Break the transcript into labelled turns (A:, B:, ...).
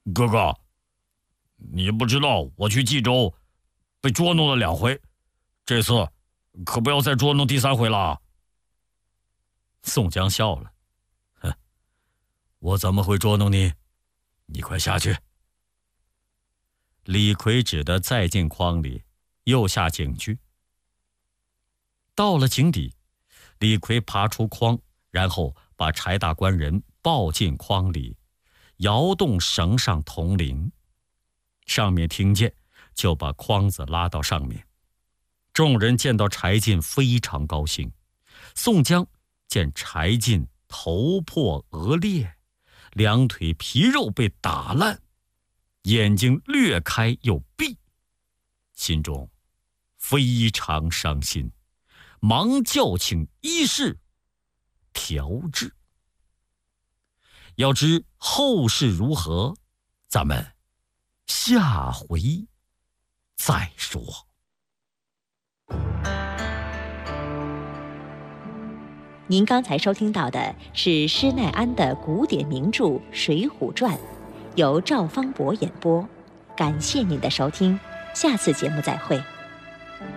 A: 哥哥，你不知道我去冀州被捉弄了2回，这次可不要再捉弄第3回了。
B: 宋江笑了，哼，我怎么会捉弄你？你快下去。李逵只得再进筐里，又下井去。到了井底，李逵爬出筐，然后把柴大官人抱进筐里，摇动绳上铜铃，上面听见，就把筐子拉到上面。众人见到柴进非常高兴。宋江见柴进头破额裂，2腿皮肉被打烂，眼睛略开又闭，心中非常伤心，忙叫请医士调治。要知后事如何，咱们下回再说。
C: 您刚才收听到的是施耐庵的古典名著《水浒传》，由赵方博演播。感谢您的收听，下次节目再会。